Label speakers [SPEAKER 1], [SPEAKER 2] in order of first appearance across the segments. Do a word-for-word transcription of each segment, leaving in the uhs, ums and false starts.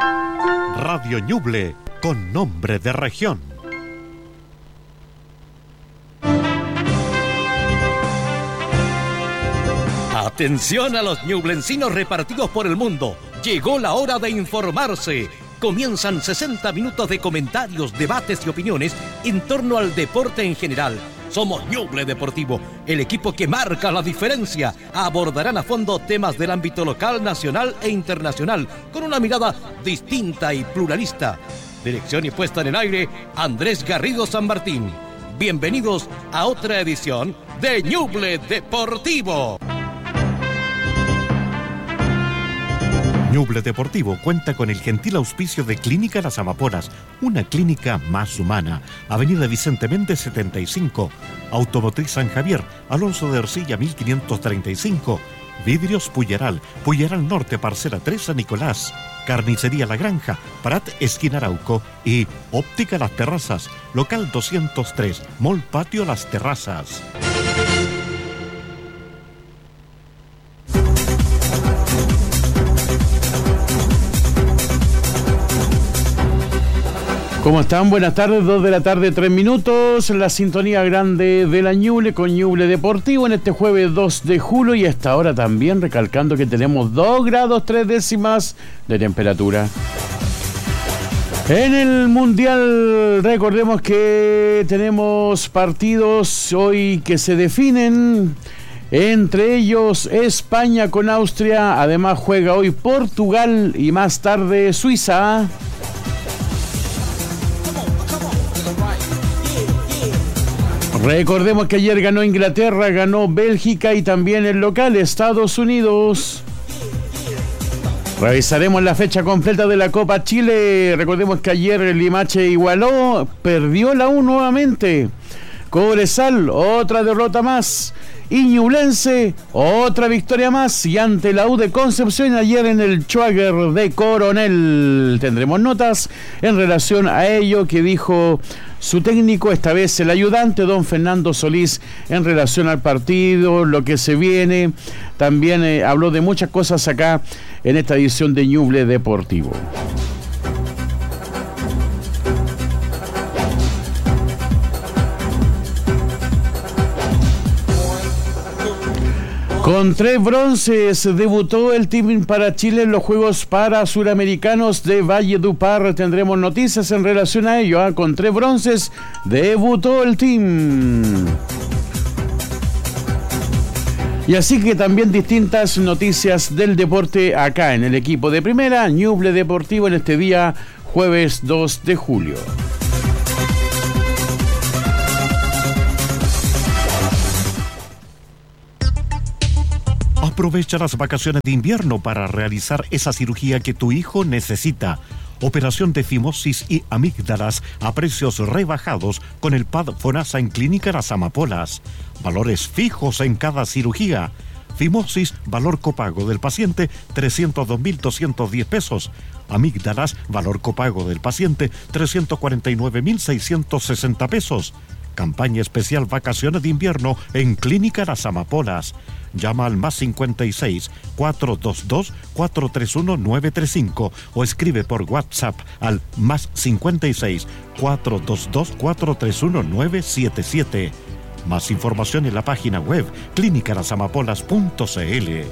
[SPEAKER 1] Radio Ñuble, con nombre de región.
[SPEAKER 2] Atención a los ñublencinos repartidos por el mundo. Llegó la hora de informarse. Comienzan sesenta minutos de comentarios, debates y opiniones en torno al deporte en general. Somos Ñuble Deportivo, el equipo que marca la diferencia. Abordarán a fondo temas del ámbito local, nacional e internacional, con una mirada distinta y pluralista. Dirección y puesta en el aire, Andrés Garrido San Martín. Bienvenidos a otra edición de Ñuble Deportivo.
[SPEAKER 1] Ñuble Deportivo cuenta con el gentil auspicio de Clínica Las Amapolas, una clínica más humana. Avenida Vicente Méndez setenta y cinco, Automotriz San Javier, Alonso de Ercilla mil quinientos treinta y cinco, Vidrios Puyeral, Puyeral Norte, Parcela tres, San Nicolás, Carnicería La Granja, Prat esquina Arauco y Óptica Las Terrazas, local doscientos tres, Mall Patio Las Terrazas.
[SPEAKER 3] ¿Cómo están? Buenas tardes, dos de la tarde, tres minutos, la sintonía grande de la Ñuble con Ñuble Deportivo en este jueves dos de julio y hasta ahora también recalcando que tenemos dos grados tres décimas de temperatura. En el Mundial recordemos que tenemos partidos hoy que se definen, entre ellos España con Austria, además juega hoy Portugal y más tarde Suiza. Recordemos que ayer ganó Inglaterra, ganó Bélgica y también el local Estados Unidos. Revisaremos la fecha completa de la Copa Chile. Recordemos que ayer el Limache igualó, perdió la U nuevamente. Cobresal, otra derrota más. Y Ñublense, otra victoria más. Y ante la U de Concepción ayer en el Schwager de Coronel. Tendremos notas en relación a ello que dijo su técnico, esta vez el ayudante, don Fernando Solís, en relación al partido, lo que se viene. También eh, habló de muchas cosas acá en esta edición de Ñuble Deportivo. Con tres bronces debutó el team para Chile en los Juegos para Suramericanos de Valledupar. Tendremos noticias en relación a ello. ¿eh? Con tres bronces debutó el team. Y así que también distintas noticias del deporte acá en el equipo de primera, Ñuble Deportivo, en este día jueves dos de julio.
[SPEAKER 1] Aprovecha las vacaciones de invierno para realizar esa cirugía que tu hijo necesita. Operación de fimosis y amígdalas a precios rebajados con el P A D FONASA en Clínica Las Amapolas. Valores fijos en cada cirugía. Fimosis, valor copago del paciente, trescientos dos mil doscientos diez pesos. Amígdalas, valor copago del paciente, trescientos cuarenta y nueve mil seiscientos sesenta pesos. Campaña especial vacaciones de invierno en Clínica Las Amapolas. Llama al más cincuenta y seis, cuatrocientos veintidós, cuatrocientos treinta y uno, novecientos treinta y cinco o escribe por WhatsApp al más cincuenta y seis, cuatrocientos veintidós, cuatrocientos treinta y uno, novecientos setenta y siete. Más información en la página web clínica las amapolas punto c l.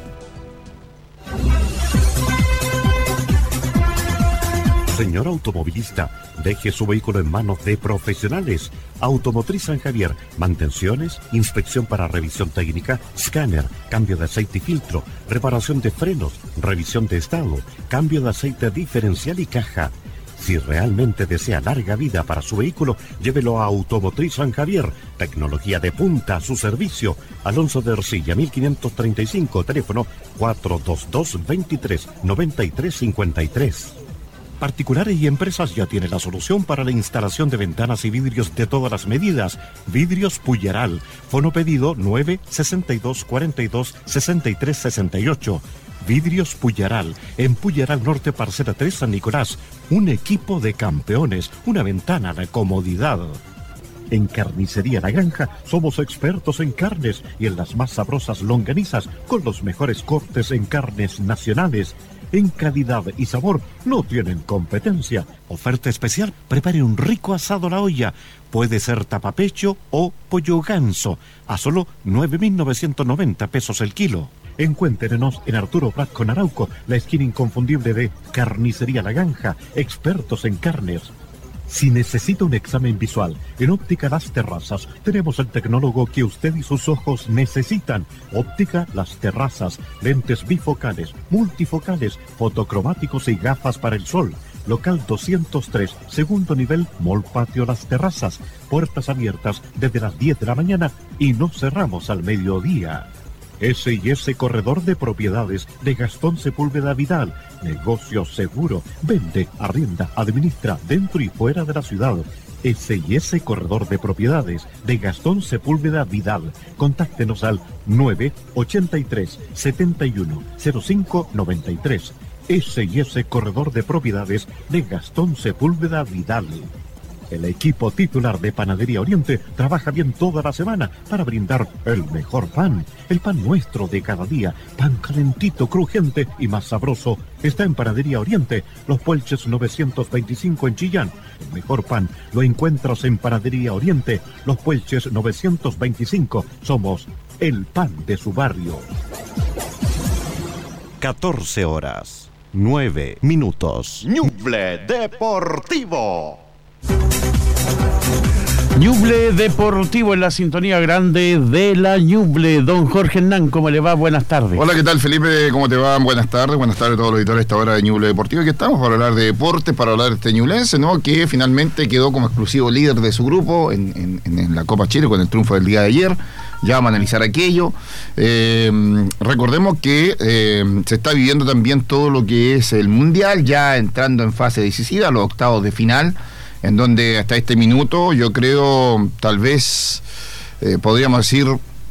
[SPEAKER 1] Señor automovilista, deje su vehículo en manos de profesionales. Automotriz San Javier, mantenciones, inspección para revisión técnica, escáner, cambio de aceite y filtro, reparación de frenos, revisión de estado, cambio de aceite diferencial y caja. Si realmente desea larga vida para su vehículo, llévelo a Automotriz San Javier. Tecnología de punta a su servicio. Alonso de Ercilla, mil quinientos treinta y cinco, teléfono cuatro dos dos, veintitrés, noventa y tres cincuenta y tres. Particulares y empresas ya tienen la solución para la instalación de ventanas y vidrios de todas las medidas. Vidrios Puyeral. Fono pedido nueve sesenta y dos, cuarenta y dos, sesenta y tres sesenta y ocho. Vidrios Puyeral. En Puyeral Norte, Parcela tres, San Nicolás. Un equipo de campeones. Una ventana de comodidad. En Carnicería La Granja somos expertos en carnes y en las más sabrosas longanizas con los mejores cortes en carnes nacionales. en calidad y sabor no tienen competencia. Oferta especial, prepare un rico asado a la olla. Puede ser tapapecho o pollo ganso, a solo nueve mil novecientos noventa pesos el kilo. Encuéntrenos en Arturo Prat con Arauco, la esquina inconfundible de Carnicería La Granja, expertos en carnes. Si necesita un examen visual, en Óptica Las Terrazas tenemos el tecnólogo que usted y sus ojos necesitan. Óptica Las Terrazas, lentes bifocales, multifocales, fotocromáticos y gafas para el sol. Local doscientos tres, segundo nivel, Mall Patio Las Terrazas. Puertas abiertas desde las diez de la mañana y no cerramos al mediodía. ese y ese Corredor de Propiedades de Gastón Sepúlveda Vidal. Negocio seguro. Vende, arrienda, administra dentro y fuera de la ciudad. ese y ese Corredor de Propiedades de Gastón Sepúlveda Vidal. Contáctenos al nueve ochenta y tres, setenta y uno, cero cinco noventa y tres. ese y ese Corredor de Propiedades de Gastón Sepúlveda Vidal. El equipo titular de Panadería Oriente trabaja bien toda la semana para brindar el mejor pan. El pan nuestro de cada día, pan calentito, crujiente y más sabroso, está en Panadería Oriente, Los Puelches novecientos veinticinco en Chillán. El mejor pan lo encuentras en Panadería Oriente, Los Puelches novecientos veinticinco. Somos el pan de su barrio.
[SPEAKER 2] catorce horas, nueve minutos.
[SPEAKER 4] Ñuble Deportivo.
[SPEAKER 3] Ñuble Deportivo en la sintonía grande de la Ñuble. Don Jorge Hernán, ¿cómo le va? Buenas tardes.
[SPEAKER 5] Hola, ¿qué tal, Felipe? ¿Cómo te va? Buenas tardes. Buenas tardes a todos los editores a esta hora de Ñuble Deportivo. Aquí estamos para hablar de deportes, para hablar de este ñublense, ¿no? Que finalmente quedó como exclusivo líder de su grupo en, en, en la Copa Chile con el triunfo del día de ayer. Ya vamos a analizar aquello. Eh, recordemos que eh, se está viviendo también todo lo que es el Mundial, ya entrando en fase decisiva, los octavos de final, en donde hasta este minuto yo creo tal vez eh, podríamos decir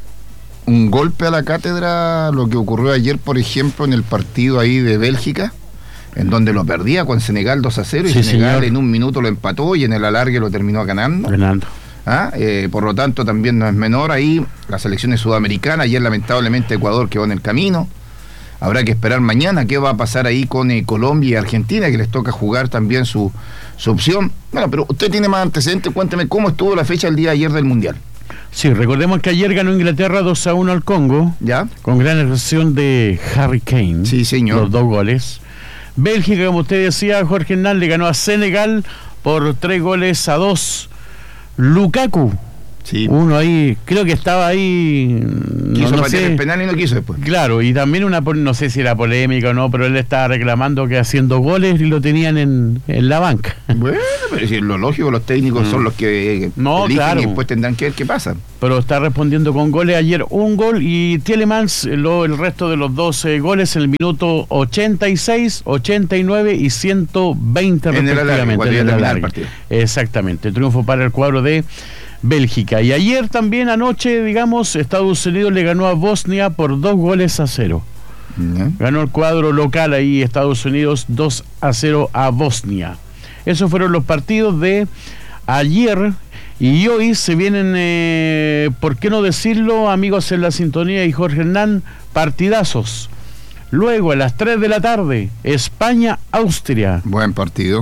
[SPEAKER 5] un golpe a la cátedra lo que ocurrió ayer, por ejemplo, en el partido ahí de Bélgica, en donde lo perdía con Senegal dos a cero y sí, Senegal señor. En un minuto lo empató y en el alargue lo terminó ganando. ganando. ¿Ah? Eh, por lo tanto también no es menor ahí las selecciones sudamericanas. Ayer lamentablemente Ecuador quedó en el camino. Habrá que esperar mañana qué va a pasar ahí con eh, Colombia y Argentina, que les toca jugar también su, su opción. Bueno, pero usted tiene más antecedentes, cuénteme cómo estuvo la fecha el día de ayer del Mundial.
[SPEAKER 3] Sí, recordemos que ayer ganó Inglaterra dos a uno al Congo, ¿ya? Con gran actuación de Harry Kane.
[SPEAKER 5] Sí, señor.
[SPEAKER 3] Los dos goles. Bélgica, como usted decía, Jorge Hernán, le ganó a Senegal por tres goles a dos. Lukaku. Sí. Uno ahí, creo que estaba ahí.
[SPEAKER 5] Quiso no, no patear el penal y no quiso después.
[SPEAKER 3] Claro, y también una, no sé si era polémica o no, pero él estaba reclamando que haciendo goles y lo tenían en, en la banca.
[SPEAKER 5] Bueno, pero si lo lógico, los técnicos mm. son los que eh,
[SPEAKER 3] no, eligen claro.
[SPEAKER 5] Y después tendrán que ver qué pasa.
[SPEAKER 3] Pero está respondiendo con goles. Ayer un gol y Tielemans lo, el resto de los doce goles en el minuto ochenta y seis, ochenta y nueve y ciento veinte
[SPEAKER 5] en respectivamente. El alargue, en el alargue. El partido.
[SPEAKER 3] Exactamente, triunfo para el cuadro de Bélgica. Y ayer también anoche, digamos, Estados Unidos le ganó a Bosnia por dos goles a cero. Uh-huh. Ganó el cuadro local ahí, Estados Unidos, dos a cero a Bosnia. Esos fueron los partidos de ayer. Y hoy se vienen, eh, ¿por qué no decirlo, amigos en la sintonía y Jorge Hernán? Partidazos. Luego a las tres de la tarde, España-Austria.
[SPEAKER 5] Buen partido.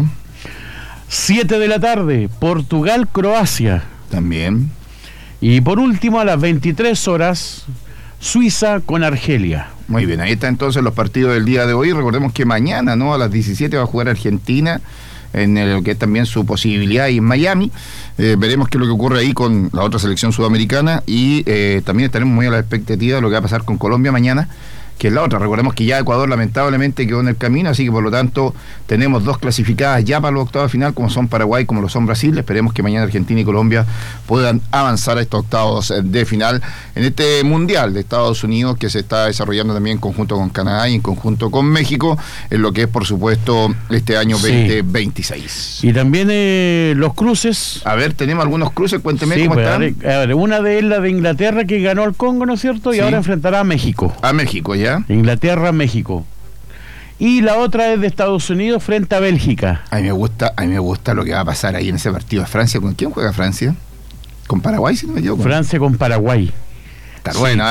[SPEAKER 3] siete de la tarde, Portugal-Croacia.
[SPEAKER 5] También.
[SPEAKER 3] Y por último, a las veintitrés horas, Suiza con Argelia.
[SPEAKER 5] Muy bien, ahí están entonces los partidos del día de hoy. Recordemos que mañana, ¿no? A las diecisiete va a jugar Argentina, en lo que es también su posibilidad ahí en Miami. Eh, veremos qué es lo que ocurre ahí con la otra selección sudamericana y eh, también estaremos muy a la expectativa de lo que va a pasar con Colombia mañana, que es la otra. Recordemos que ya Ecuador lamentablemente quedó en el camino, así que por lo tanto tenemos dos clasificadas ya para los octavos de final, como son Paraguay, como lo son Brasil. Esperemos que mañana Argentina y Colombia puedan avanzar a estos octavos de final en este Mundial de Estados Unidos, que se está desarrollando también en conjunto con Canadá y en conjunto con México, en lo que es por supuesto este año sí. veinte veintiséis.
[SPEAKER 3] Y también eh, los cruces.
[SPEAKER 5] A ver, tenemos algunos cruces, cuénteme sí, cómo
[SPEAKER 3] pues,
[SPEAKER 5] están.
[SPEAKER 3] A ver, una de ellas, la de Inglaterra, que ganó al Congo, ¿no es cierto? Y sí. ahora enfrentará a México.
[SPEAKER 5] A México, ya.
[SPEAKER 3] Inglaterra, México. Y la otra es de Estados Unidos frente a Bélgica.
[SPEAKER 5] A mí me gusta, a mí me gusta lo que va a pasar ahí en ese partido de Francia. ¿Con quién juega Francia? ¿Con Paraguay, si no me equivoco?
[SPEAKER 3] Francia con Paraguay.
[SPEAKER 5] Está sí. buena, ¿eh?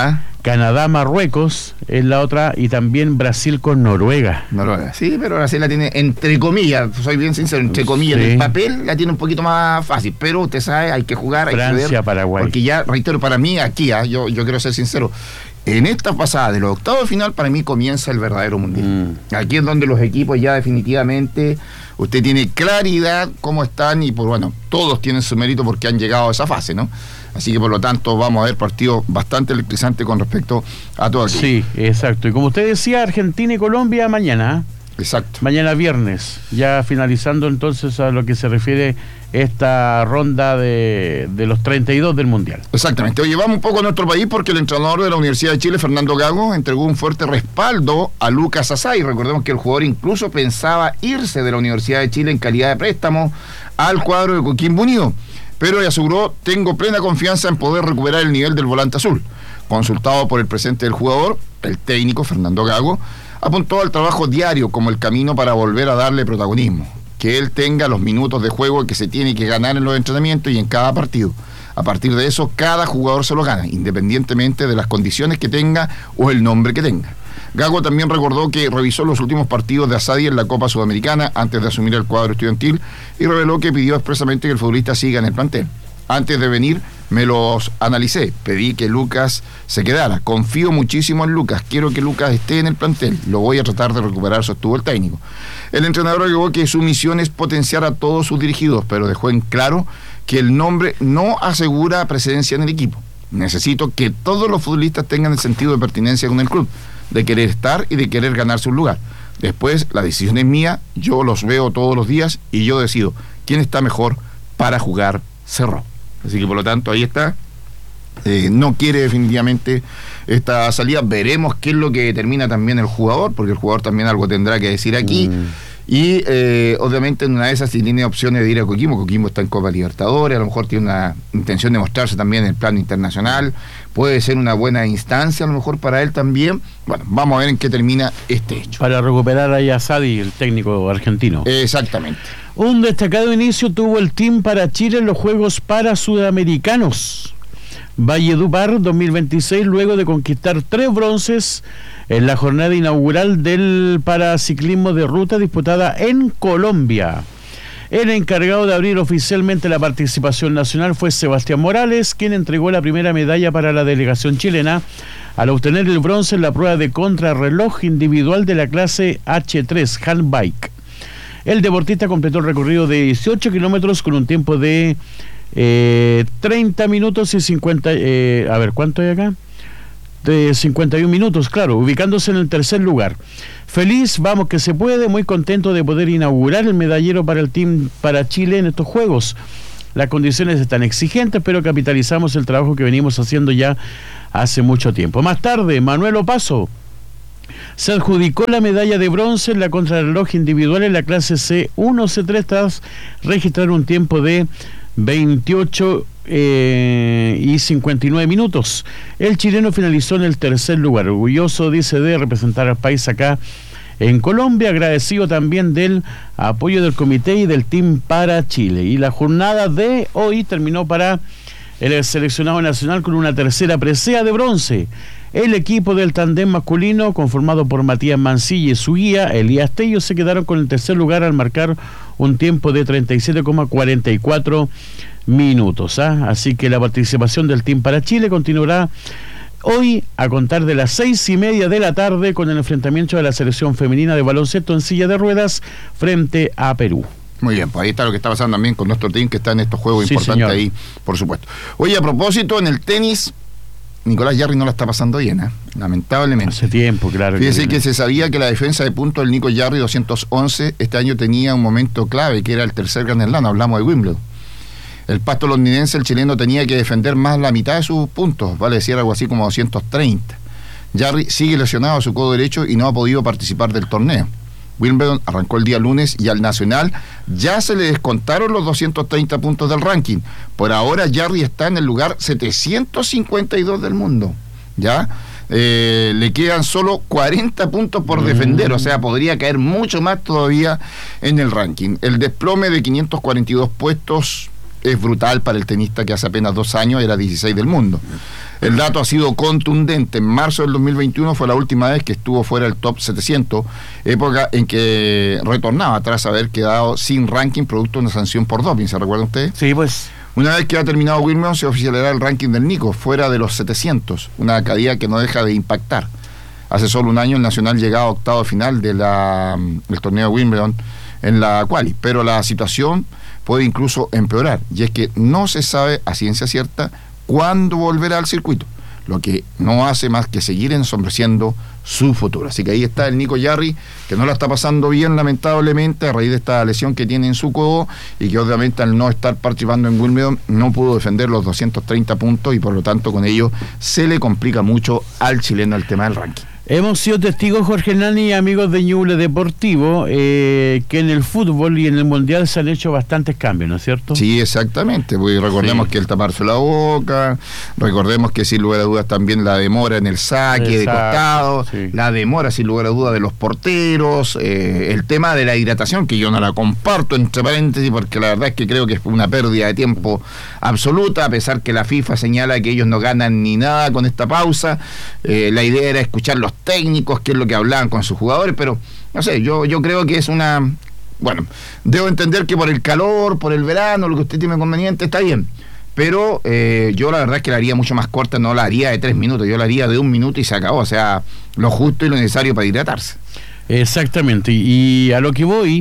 [SPEAKER 3] Canadá, Marruecos es la otra, y también Brasil con Noruega.
[SPEAKER 5] Noruega, sí, pero Brasil la tiene entre comillas, soy bien sincero, entre comillas, sí. En el papel la tiene un poquito más fácil, pero usted sabe, hay que jugar, hay
[SPEAKER 3] Francia,
[SPEAKER 5] que ver,
[SPEAKER 3] Paraguay.
[SPEAKER 5] Porque ya, reitero, para mí aquí, ¿eh? yo, yo quiero ser sincero, en esta pasada de los octavos de final, para mí comienza el verdadero mundial. Mm. Aquí es donde los equipos ya definitivamente, usted tiene claridad cómo están y, pues bueno, todos tienen su mérito porque han llegado a esa fase, ¿no? Así que por lo tanto vamos a ver partidos bastante electrizantes con respecto a todo aquello.
[SPEAKER 3] Sí, exacto. Y como usted decía, Argentina y Colombia mañana.
[SPEAKER 5] Exacto.
[SPEAKER 3] Mañana viernes, ya finalizando entonces a lo que se refiere esta ronda de, de los treinta y dos del Mundial.
[SPEAKER 5] Exactamente. Oye, vamos un poco a nuestro país porque el entrenador de la Universidad de Chile, Fernando Gago, entregó un fuerte respaldo a Lucas Asai. Recordemos que el jugador incluso pensaba irse de la Universidad de Chile en calidad de préstamo al cuadro de Coquimbo Unido, pero le aseguró: tengo plena confianza en poder recuperar el nivel del volante azul. Consultado por el presente del jugador, el técnico Fernando Gago apuntó al trabajo diario como el camino para volver a darle protagonismo, que él tenga los minutos de juego que se tiene que ganar en los entrenamientos y en cada partido. A partir de eso, cada jugador se lo gana, independientemente de las condiciones que tenga o el nombre que tenga. Gago también recordó que revisó los últimos partidos de Asadi en la Copa Sudamericana antes de asumir el cuadro estudiantil y reveló que pidió expresamente que el futbolista siga en el plantel. Antes de venir me los analicé, pedí que Lucas se quedara, confío muchísimo en Lucas, quiero que Lucas esté en el plantel, lo voy a tratar de recuperar, sostuvo el técnico. El entrenador agregó que su misión es potenciar a todos sus dirigidos, pero dejó en claro que el nombre no asegura presencia en el equipo. Necesito que todos los futbolistas tengan el sentido de pertinencia con el club, de querer estar y de querer ganarse un lugar. Después, la decisión es mía, yo los veo todos los días y yo decido quién está mejor para jugar Cerro. Así que por lo tanto ahí está, eh, no quiere definitivamente esta salida, veremos qué es lo que determina también el jugador, porque el jugador también algo tendrá que decir aquí, mm. y eh, obviamente en una de esas si tiene opciones de ir a Coquimbo, Coquimbo está en Copa Libertadores, a lo mejor tiene una intención de mostrarse también en el plano internacional, puede ser una buena instancia a lo mejor para él también. Bueno, vamos a ver en qué termina este hecho.
[SPEAKER 3] Para recuperar a Asadi, el técnico argentino.
[SPEAKER 5] Exactamente.
[SPEAKER 3] Un destacado inicio tuvo el Team para Chile en los Juegos para Sudamericanos Valledupar dos mil veintiséis, luego de conquistar tres bronces en la jornada inaugural del paraciclismo de ruta disputada en Colombia. El encargado de abrir oficialmente la participación nacional fue Sebastián Morales, quien entregó la primera medalla para la delegación chilena al obtener el bronce en la prueba de contrarreloj individual de la clase hache tres Handbike. El deportista completó el recorrido de dieciocho kilómetros con un tiempo de eh, treinta minutos y cincuenta... Eh, a ver, ¿cuánto hay acá? De cincuenta y un minutos, claro, ubicándose en el tercer lugar. Feliz, vamos que se puede, muy contento de poder inaugurar el medallero para el Team para Chile en estos Juegos. Las condiciones están exigentes, pero capitalizamos el trabajo que venimos haciendo ya hace mucho tiempo. Más tarde, Manuel Opaso se adjudicó la medalla de bronce en la contrarreloj individual en la clase ce uno ce tres tras registrar un tiempo de veintiocho eh, y cincuenta y nueve minutos. El chileno finalizó en el tercer lugar, orgulloso, dice, de representar al país acá en Colombia, agradecido también del apoyo del comité y del Team para Chile. Y la jornada de hoy terminó para el seleccionado nacional con una tercera presea de bronce. El equipo del tandem masculino, conformado por Matías Mancilla y su guía, Elías Tello, se quedaron con el tercer lugar al marcar un tiempo de treinta y siete coma cuarenta y cuatro minutos. ¿ah? Así que la participación del Team para Chile continuará hoy a contar de las seis y media de la tarde con el enfrentamiento de la selección femenina de baloncesto en silla de ruedas frente a Perú.
[SPEAKER 5] Muy bien, pues ahí está lo que está pasando también con nuestro team que está en estos juegos
[SPEAKER 3] sí,
[SPEAKER 5] importantes
[SPEAKER 3] señor.
[SPEAKER 5] Ahí, por supuesto. Oye, a propósito, en el tenis, Nicolás Jarry no la está pasando bien, ¿eh? Lamentablemente.
[SPEAKER 3] Hace tiempo, claro.
[SPEAKER 5] Fíjese que,
[SPEAKER 3] que
[SPEAKER 5] se sabía que la defensa de puntos del Nico Jarry doscientos once este año tenía un momento clave, que era el tercer Grand Slam, hablamos de Wimbledon. El pasto londinense, el chileno, tenía que defender más la mitad de sus puntos, vale decir algo así como doscientos treinta. Jarry sigue lesionado a su codo derecho y no ha podido participar del torneo. Wimbledon arrancó el día lunes y al Nacional ya se le descontaron los doscientos treinta puntos del ranking. Por ahora Jarry está en el lugar setecientos cincuenta y dos del mundo. ¿Ya? Eh, le quedan solo cuarenta puntos por defender, o sea, podría caer mucho más todavía en el ranking. El desplome de quinientos cuarenta y dos puestos es brutal para el tenista que hace apenas dos años era dieciséis del mundo. El dato ha sido contundente. En marzo del dos mil veintiuno fue la última vez que estuvo fuera del top setecientos, época en que retornaba tras haber quedado sin ranking producto de una sanción por doping. ¿Se recuerda usted?
[SPEAKER 3] Sí, pues.
[SPEAKER 5] Una vez que ha terminado Wimbledon, se oficializará el ranking del Nico, fuera de los setecientos, una caída que no deja de impactar. Hace solo un año el Nacional llegaba a octavo final de la, del torneo de Wimbledon en la quali, pero la situación puede incluso empeorar, y es que no se sabe a ciencia cierta cuándo volverá al circuito, lo que no hace más que seguir ensombreciendo su futuro. Así que ahí está el Nico Jarry, que no la está pasando bien lamentablemente a raíz de esta lesión que tiene en su codo, y que obviamente al no estar participando en Wimbledon no pudo defender los doscientos treinta puntos, y por lo tanto con ello se le complica mucho al chileno el tema del ranking.
[SPEAKER 3] Hemos sido testigos, Jorge Nani, amigos de Ñuble Deportivo, eh, que en el fútbol y en el Mundial se han hecho bastantes cambios, ¿no es cierto?
[SPEAKER 5] Sí, exactamente, porque recordemos sí. que el taparse la boca, recordemos que sin lugar a dudas también la demora en el saque. Exacto, de costado, sí. la demora sin lugar a dudas de los porteros, eh, el tema de la hidratación, que yo no la comparto entre paréntesis, porque la verdad es que creo que es una pérdida de tiempo absoluta, a pesar que la FIFA señala que ellos no ganan ni nada con esta pausa. Eh, la idea era escuchar los técnicos, que es lo que hablaban con sus jugadores, pero no sé, yo, yo creo que es una, bueno, debo entender que por el calor, por el verano, lo que usted tiene conveniente, está bien, pero eh, yo la verdad es que la haría mucho más corta, no la haría de tres minutos, yo la haría de un minuto y se acabó, o sea, lo justo y lo necesario para hidratarse.
[SPEAKER 3] Exactamente, y a lo que voy,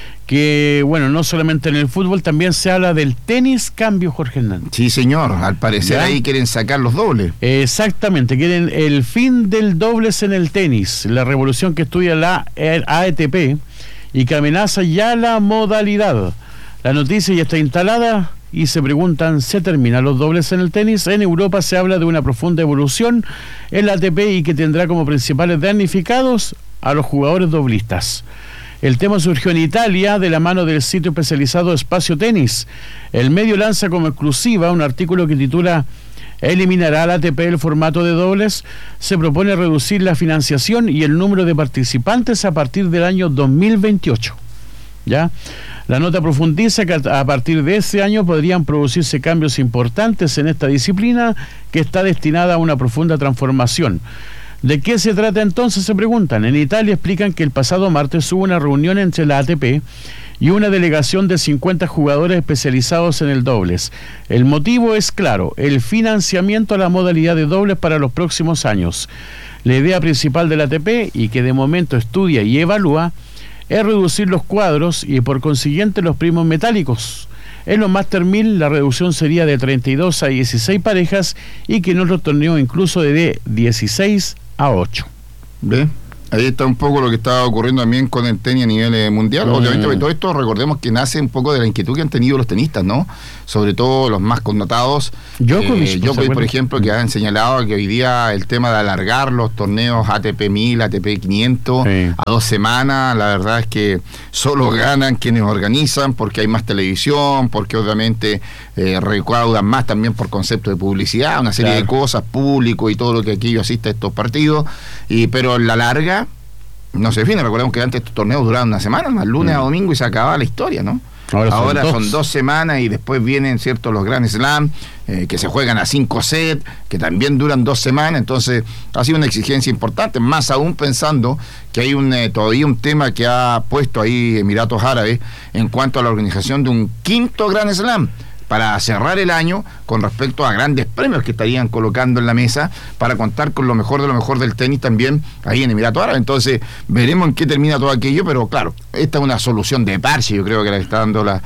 [SPEAKER 3] que bueno, no solamente en el fútbol, también se habla del tenis cambio, Jorge Hernández.
[SPEAKER 5] Sí, señor, al parecer ¿Ya? ahí quieren sacar los dobles.
[SPEAKER 3] Exactamente, quieren el fin del dobles en el tenis, la revolución que estudia la A T P y que amenaza ya la modalidad. La noticia ya está instalada y se preguntan, ¿se terminan los dobles en el tenis? En Europa se habla de una profunda evolución en la A T P y que tendrá como principales damnificados a los jugadores doblistas. El tema surgió en Italia de la mano del sitio especializado Espacio Tenis. El medio lanza como exclusiva un artículo que titula ¿Eliminará la A T P el formato de dobles? Se propone reducir la financiación y el número de participantes a partir del año dos mil veintiocho. ¿Ya? La nota profundiza que a partir de ese año podrían producirse cambios importantes en esta disciplina que está destinada a una profunda transformación. ¿De qué se trata entonces? Se preguntan. En Italia explican que el pasado martes hubo una reunión entre la A T P y una delegación de cincuenta jugadores especializados en el dobles. El motivo es claro, el financiamiento a la modalidad de dobles para los próximos años. La idea principal de la A T P, y que de momento estudia y evalúa, es reducir los cuadros y por consiguiente los primos metálicos. En los Master mil la reducción sería de treinta y dos a dieciséis parejas y que en otros torneos incluso de dieciséis a ocho.
[SPEAKER 5] ¿Ve? Ahí está un poco lo que está ocurriendo también con el tenis a nivel eh, mundial. Mm. Obviamente, todo esto recordemos que nace un poco de la inquietud que han tenido los tenistas, ¿no? Sobre todo los más connotados. Djokovic, eh, Djokovic por ejemplo, que han señalado que hoy día el tema de alargar los torneos A T P mil, A T P quinientos sí. a dos semanas, la verdad es que solo ganan quienes organizan, porque hay más televisión, porque obviamente eh, recaudan más también por concepto de publicidad, una serie claro. de cosas, público y todo lo que aquí asiste a estos partidos, y pero la larga no se define. Recordemos que antes estos torneos duraban una semana, más lunes mm. a domingo, y se acababa la historia, ¿no? Ahora, Ahora son, dos. son dos semanas y después vienen, ¿cierto?, los Grand Slam, eh, que se juegan a cinco sets, que también duran dos semanas. Entonces ha sido una exigencia importante, más aún pensando que hay un eh, todavía un tema que ha puesto ahí Emiratos Árabes en cuanto a la organización de un quinto Grand Slam para cerrar el año con respecto a grandes premios que estarían colocando en la mesa para contar con lo mejor de lo mejor del tenis también ahí en Emiratos Árabes. Entonces veremos en qué termina todo aquello, pero claro, esta es una solución de parche, yo creo que la está dando la,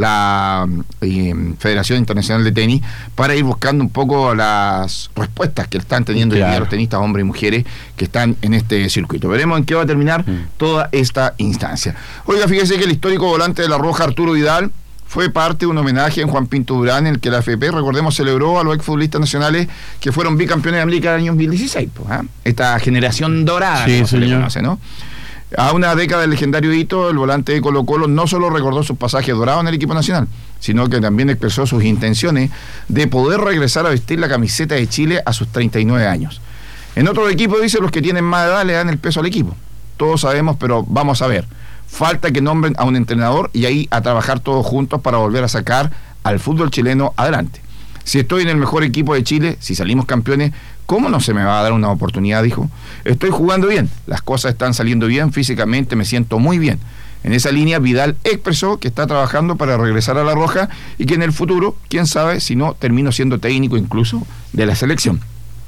[SPEAKER 5] la eh, Federación Internacional de Tenis para ir buscando un poco las respuestas que están teniendo claro. hoy día los tenistas, hombres y mujeres que están en este circuito. Veremos en qué va a terminar mm. toda esta instancia. Oiga, fíjese que el histórico volante de la Roja, Arturo Vidal, fue parte de un homenaje en Juan Pinto Durán, en el que la F P, recordemos, celebró a los exfutbolistas nacionales que fueron bicampeones de América en el año dos mil dieciséis. Pues, ¿eh? Esta generación dorada,
[SPEAKER 3] sí,
[SPEAKER 5] como se le
[SPEAKER 3] señor.
[SPEAKER 5] conoce, ¿no? A una década del legendario hito, el volante de Colo Colo no solo recordó sus pasajes dorados en el equipo nacional, sino que también expresó sus intenciones de poder regresar a vestir la camiseta de Chile a sus treinta y nueve años. En otro equipo, dice, los que tienen más edad le dan el peso al equipo. Todos sabemos, pero vamos a ver. Falta que nombren a un entrenador y ahí a trabajar todos juntos para volver a sacar al fútbol chileno adelante. Si estoy en el mejor equipo de Chile, si salimos campeones, ¿cómo no se me va a dar una oportunidad? Dijo. Estoy jugando bien, las cosas están saliendo bien, físicamente me siento muy bien. En esa línea, Vidal expresó que está trabajando para regresar a La Roja y que en el futuro, quién sabe, si no, termino siendo técnico incluso de la selección.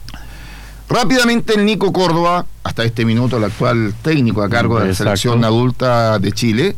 [SPEAKER 5] Rápidamente el Nico Córdoba, hasta este minuto el actual técnico a cargo de la
[SPEAKER 3] Exacto.
[SPEAKER 5] selección adulta de Chile,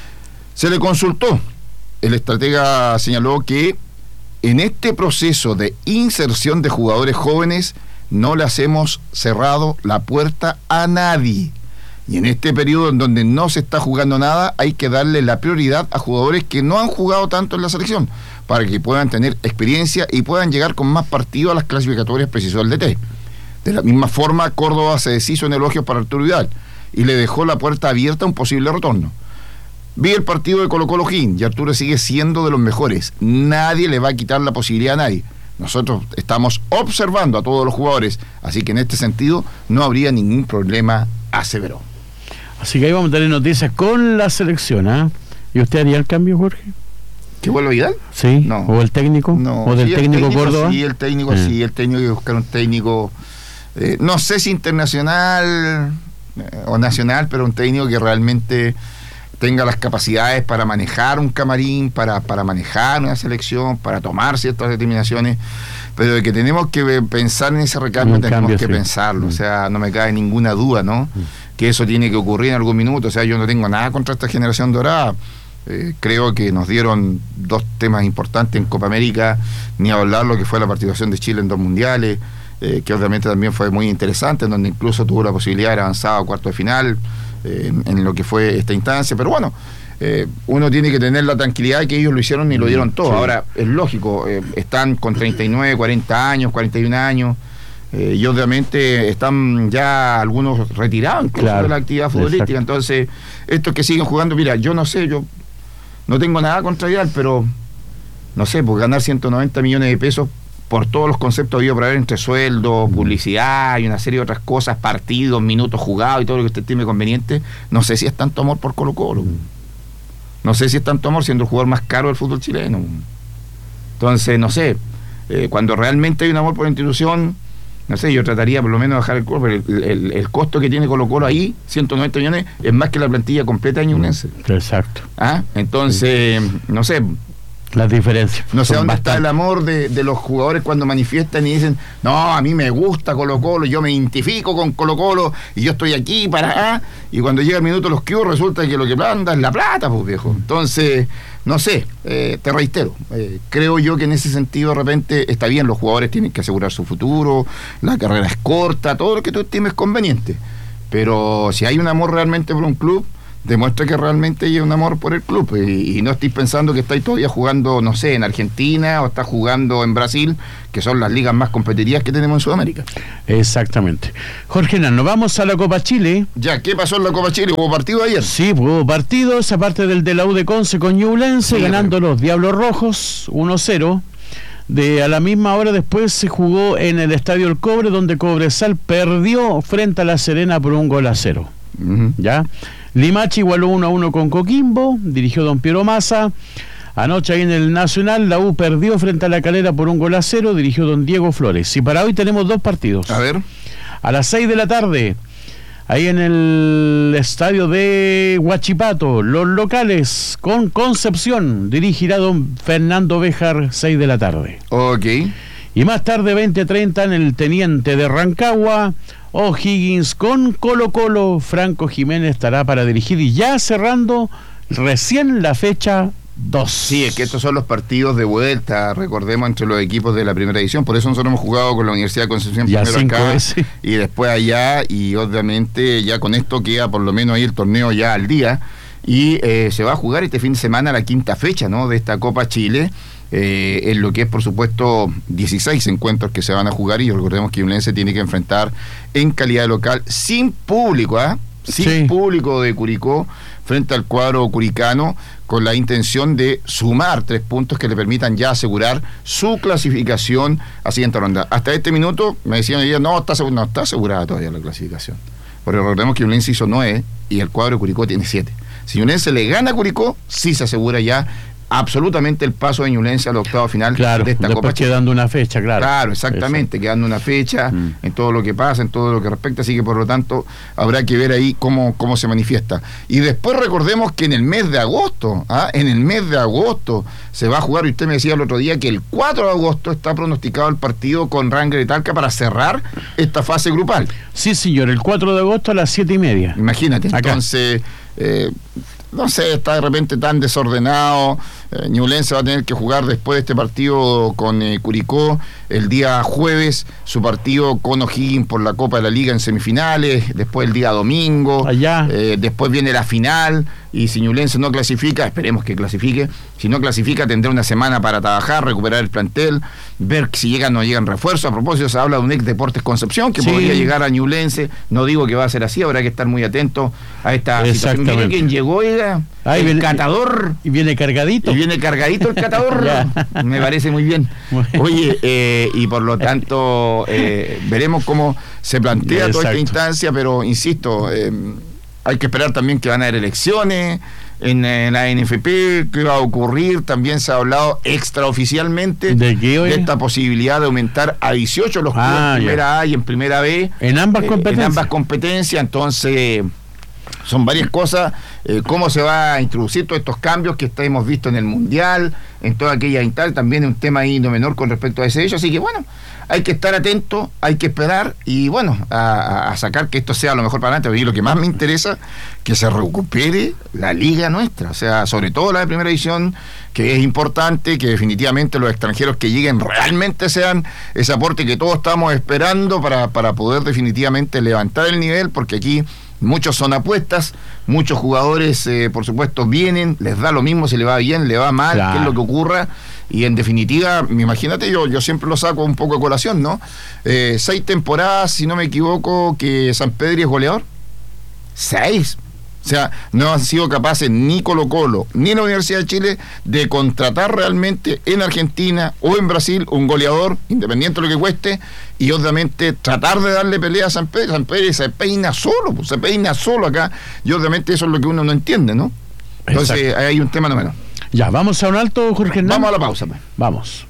[SPEAKER 5] se le consultó. El estratega señaló que en este proceso de inserción de jugadores jóvenes no les hemos cerrado la puerta a nadie. Y en este periodo en donde no se está jugando nada, hay que darle la prioridad a jugadores que no han jugado tanto en la selección, para que puedan tener experiencia y puedan llegar con más partido a las clasificatorias, precisó el D T. De la misma forma, Córdoba se deshizo en elogios para Arturo Vidal y le dejó la puerta abierta a un posible retorno. Vi el partido de Colo-Colo O'Higgins y Arturo sigue siendo de los mejores. Nadie le va a quitar la posibilidad a nadie. Nosotros estamos observando a todos los jugadores, así que en este sentido no habría ningún problema, aseveró.
[SPEAKER 3] Así que ahí vamos a tener noticias con la selección, ¿ah? ¿eh? ¿Y usted haría el cambio, Jorge?
[SPEAKER 5] ¿Que vuelva Vidal?
[SPEAKER 3] Sí.
[SPEAKER 5] No.
[SPEAKER 3] ¿O el técnico?
[SPEAKER 5] No.
[SPEAKER 3] ¿O del
[SPEAKER 5] Sí,
[SPEAKER 3] técnico,
[SPEAKER 5] técnico
[SPEAKER 3] Córdoba?
[SPEAKER 5] Sí, el técnico, eh. sí, el técnico hay que buscar un técnico, eh, no sé si internacional eh, o nacional, pero un técnico que realmente tenga las capacidades para manejar un camarín, para, para manejar una selección, para tomar ciertas determinaciones, pero de que tenemos que pensar en ese recambio,
[SPEAKER 3] un
[SPEAKER 5] tenemos
[SPEAKER 3] cambio,
[SPEAKER 5] que
[SPEAKER 3] sí.
[SPEAKER 5] pensarlo,
[SPEAKER 3] Mm.
[SPEAKER 5] o sea, no me cabe ninguna duda, ¿no? Mm. Que eso tiene que ocurrir en algún minuto, o sea, yo no tengo nada contra esta generación dorada. Eh, creo que nos dieron dos temas importantes en Copa América, ni hablar lo que fue la participación de Chile en dos mundiales, eh, que obviamente también fue muy interesante, en donde incluso tuvo la posibilidad de avanzar a cuarto de final, eh, en, en lo que fue esta instancia, pero bueno, eh, uno tiene que tener la tranquilidad de que ellos lo hicieron y lo dieron todo. Sí. Ahora, es lógico, eh, están con treinta y nueve, cuarenta años, cuarenta y un años, eh, y obviamente están ya algunos retirados incluso claro, de la actividad futbolística, exacto. Entonces, estos que siguen jugando, mira, yo no sé, yo no tengo nada contra Vidal, pero no sé, pues ganar ciento noventa millones de pesos por todos los conceptos habido para ver entre sueldo, publicidad y una serie de otras cosas, partidos, minutos jugados y todo lo que usted estime conveniente, no sé si es tanto amor por Colo-Colo. No sé si es tanto amor siendo el jugador más caro del fútbol chileno. Entonces, no sé, eh, cuando realmente hay un amor por la institución, no sé, yo trataría por lo menos de bajar el costo, pero el, el, el costo que tiene Colo-Colo ahí, ciento noventa millones, es más que la plantilla completa de Ñublense.
[SPEAKER 3] Exacto.
[SPEAKER 5] ¿Ah? Entonces, sí. no sé...
[SPEAKER 3] Las diferencias.
[SPEAKER 5] No sé dónde
[SPEAKER 3] bastante.
[SPEAKER 5] está el amor de, de los jugadores cuando manifiestan y dicen, no, a mí me gusta Colo-Colo, yo me identifico con Colo-Colo y yo estoy aquí para... Ah, y cuando llega el minuto los Q resulta que lo que planta es la plata, pues viejo. Entonces, no sé, eh, te reitero, eh, creo yo que en ese sentido de repente está bien, los jugadores tienen que asegurar su futuro, la carrera es corta, todo lo que tú estimes conveniente. Pero si hay un amor realmente por un club, demuestra que realmente hay un amor por el club y, y no estéis pensando que estáis todavía jugando, no sé, en Argentina o estás jugando en Brasil, que son las ligas más competitivas que tenemos en Sudamérica.
[SPEAKER 3] Exactamente. Jorge, nos vamos a la Copa Chile.
[SPEAKER 5] Ya, ¿qué pasó en la Copa Chile? ¿Hubo partido ayer?
[SPEAKER 3] Sí, hubo partidos, aparte del de la U de Conce con Ñublense, sí, ganando los Diablos Rojos uno cero. De a la misma hora después se jugó en el Estadio El Cobre, donde Cobresal perdió frente a La Serena por un gol a cero. Uh-huh. ¿Ya? Limache igualó uno a uno con Coquimbo, dirigió don Piero Massa. Anoche ahí en el Nacional, la U perdió frente a La Calera por un gol a cero, dirigió don Diego Flores. Y para hoy tenemos dos partidos.
[SPEAKER 5] A ver.
[SPEAKER 3] A las seis de la tarde, ahí en el estadio de Huachipato, los locales con Concepción, dirigirá don Fernando Béjar, seis de la tarde.
[SPEAKER 5] Ok.
[SPEAKER 3] Y más tarde, veinte treinta, en el Teniente de Rancagua, O'Higgins con Colo-Colo, Franco Jiménez estará para dirigir y ya cerrando recién la fecha dos.
[SPEAKER 5] Sí, es que estos son los partidos de vuelta, recordemos, entre los equipos de la primera edición, por eso nosotros hemos jugado con la Universidad de Concepción
[SPEAKER 3] ya
[SPEAKER 5] primero acá
[SPEAKER 3] veces. Y
[SPEAKER 5] después allá, y obviamente ya con esto queda por lo menos ahí el torneo ya al día, y eh, se va a jugar este fin de semana la quinta fecha, ¿no?, de esta Copa Chile. Eh, en lo que es por supuesto dieciséis encuentros que se van a jugar, y recordemos que Ñublense tiene que enfrentar en calidad de local sin público, ¿ah? ¿eh? sin sí. público de Curicó frente al cuadro curicano, con la intención de sumar tres puntos que le permitan ya asegurar su clasificación a siguiente ronda. Hasta este minuto me decían ellos, no, está asegurada, no está asegurada todavía la clasificación, porque recordemos que Ñublense hizo nueve y el cuadro de Curicó tiene siete. Si Ñublense le gana a Curicó, sí se asegura ya absolutamente el paso de Ñublense al octavo final
[SPEAKER 3] claro,
[SPEAKER 5] de esta
[SPEAKER 3] después
[SPEAKER 5] Copa Chile.
[SPEAKER 3] quedando una fecha, claro.
[SPEAKER 5] Claro, exactamente,
[SPEAKER 3] Eso.
[SPEAKER 5] quedando una fecha mm. en todo lo que pasa, en todo lo que respecta, así que por lo tanto habrá que ver ahí cómo, cómo se manifiesta. Y después recordemos que en el mes de agosto, ¿ah? en el mes de agosto se va a jugar, y usted me decía el otro día que el cuatro de agosto está pronosticado el partido con Rangers de Talca para cerrar esta fase grupal.
[SPEAKER 3] Sí, señor, el cuatro de agosto a las siete y media.
[SPEAKER 5] Imagínate,
[SPEAKER 3] Acá.
[SPEAKER 5] entonces... Eh, no sé, está de repente tan desordenado. eh, Ñublense va a tener que jugar después de este partido con eh, Curicó el día jueves, su partido con O'Higgins por la Copa de la Liga en semifinales, después el día domingo,
[SPEAKER 3] allá
[SPEAKER 5] eh, después viene la final, y si Ñublense no clasifica, esperemos que clasifique, si no clasifica tendrá una semana para trabajar, recuperar el plantel, ver si llegan o no llegan refuerzos. A propósito, se habla de un ex Deportes Concepción que sí. podría llegar a Ñublense, no digo que va a ser así, habrá que estar muy atento a esta situación. Mire quién llegó, oiga,
[SPEAKER 3] Ahí
[SPEAKER 5] el
[SPEAKER 3] viene,
[SPEAKER 5] catador.
[SPEAKER 3] Y viene cargadito.
[SPEAKER 5] Y viene cargadito el catador. Me parece muy bien. Oye, eh, y por lo tanto, eh, veremos cómo se plantea Exacto. toda esta instancia, pero insisto, eh, hay que esperar también que van a haber elecciones en, en la N F P, qué va a ocurrir. También se ha hablado extraoficialmente
[SPEAKER 3] de, qué,
[SPEAKER 5] de esta posibilidad de aumentar a dieciocho los clubes ah, en primera ya. A y en primera B.
[SPEAKER 3] En ambas
[SPEAKER 5] eh,
[SPEAKER 3] competencias.
[SPEAKER 5] En ambas competencias, entonces... Son varias cosas, eh, cómo se va a introducir todos estos cambios que hemos visto en el Mundial, en toda aquella instancia, también un tema ahí no menor con respecto a ese hecho, así que bueno, hay que estar atento, hay que esperar y bueno, a, a sacar que esto sea lo mejor para adelante. Y lo que más me interesa, que se recupere la liga nuestra, o sea, sobre todo la de primera división, que es importante, que definitivamente los extranjeros que lleguen realmente sean ese aporte que todos estamos esperando para, para poder definitivamente levantar el nivel, porque aquí muchos son apuestas, muchos jugadores eh, por supuesto vienen, les da lo mismo si le va bien, le va mal, claro. qué es lo que ocurra, y en definitiva, imagínate, yo, yo siempre lo saco un poco de colación, ¿no? Eh, seis temporadas, si no me equivoco, que San Pedro es goleador. Seis. O sea, no han sido capaces ni Colo Colo, ni la Universidad de Chile de contratar realmente en Argentina o en Brasil un goleador, independiente de lo que cueste, y obviamente tratar de darle pelea a San Pedro. San Pedro se peina solo, pues, se peina solo acá, y obviamente eso es lo que uno no entiende, ¿no? Entonces Exacto. hay un tema no menos.
[SPEAKER 3] Ya, vamos a un alto, Jorge Hernán.
[SPEAKER 5] Vamos a la pausa, pues.
[SPEAKER 3] Vamos.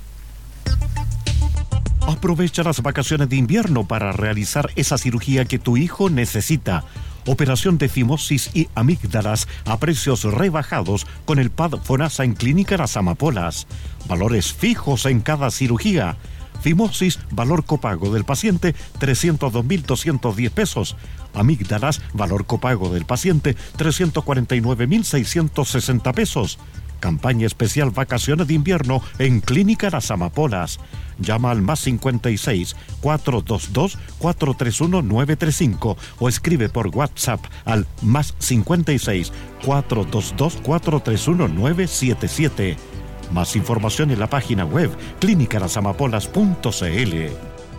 [SPEAKER 2] Aprovecha las vacaciones de invierno para realizar esa cirugía que tu hijo necesita. Operación de fimosis y amígdalas a precios rebajados con el P A D FONASA en Clínica Las Amapolas. Valores fijos en cada cirugía. Fimosis, valor copago del paciente, trescientos dos mil doscientos diez pesos. Amígdalas, valor copago del paciente, trescientos cuarenta y nueve mil seiscientos sesenta pesos. Campaña especial vacaciones de invierno en Clínica Las Amapolas. Llama al más cincuenta y seis, cuatrocientos veintidós, cuatrocientos treinta y uno, novecientos treinta y cinco o escribe por WhatsApp al más cincuenta y seis, cuatrocientos veintidós, cuatrocientos treinta y uno, novecientos setenta y siete. Más información en la página web clínica las amapolas punto c l.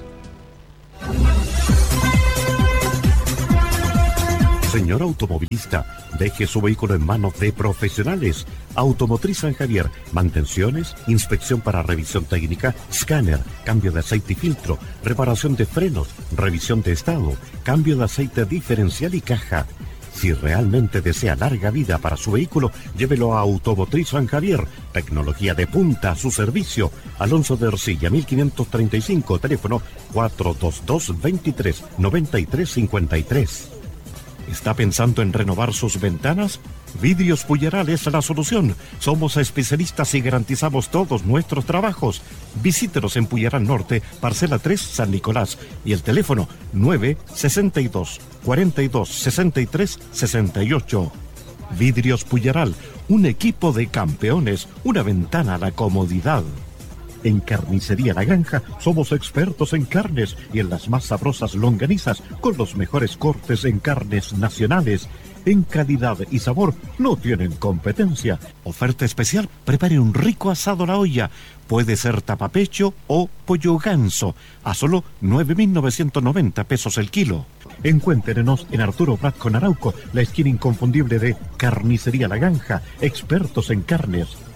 [SPEAKER 1] Señor automovilista, deje su vehículo en manos de profesionales. Automotriz San Javier, mantenciones, inspección para revisión técnica, escáner, cambio de aceite y filtro, reparación de frenos, revisión de estado, cambio de aceite diferencial y caja. Si realmente desea larga vida para su vehículo, llévelo a Automotriz San Javier. Tecnología de punta a su servicio. Alonso de Ercilla, mil quinientos treinta y cinco, teléfono cuatro dos dos, veintitrés, noventa y tres cincuenta y tres. ¿Está pensando en renovar sus ventanas? Vidrios Puyeral es la solución. Somos especialistas y garantizamos todos nuestros trabajos. Visítenos en Puyeral Norte, parcela tres, San Nicolás, y el teléfono nueve sesenta y dos, cuarenta y dos, sesenta y tres, sesenta y ocho. Vidrios Puyeral, un equipo de campeones, una ventana a la comodidad. En Carnicería La Granja somos expertos en carnes y en las más sabrosas longanizas con los mejores cortes en carnes nacionales. En calidad y sabor no tienen competencia. Oferta especial, prepare un rico asado a la olla. Puede ser tapapecho o pollo ganso a solo nueve mil novecientos noventa pesos el kilo. Encuéntrenos en Arturo Prat con Arauco, la esquina inconfundible de Carnicería La Granja, expertos en carnes.